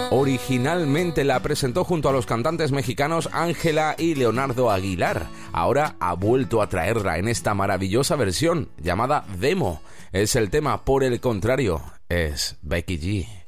Originalmente la presentó junto a los cantantes mexicanos Ángela y Leonardo Aguilar. Ahora ha vuelto a traerla en esta maravillosa versión llamada Demo. Es el tema Por el Contrario. Es Becky G.